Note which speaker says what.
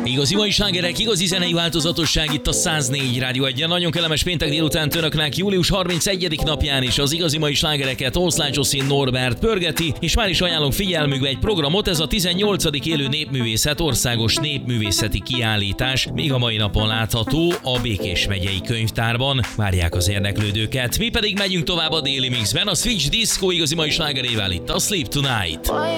Speaker 1: Igazi mai slágerek, igazi zenei változatosság itt a 104 Rádió 1-en. Nagyon kellemes péntek délután önöknek július 31. napján is az igazi mai slágereket Oszlán Csoszin Norbert pörgeti, és már is ajánlom figyelmükbe egy programot, ez a 18. élő népművészet országos népművészeti kiállítás, még a mai napon látható a Békés megyei könyvtárban. Várják az érdeklődőket. Mi pedig megyünk tovább a déli mixben, a Switch Disco igazi mai slágerével itt a Sleep Tonight.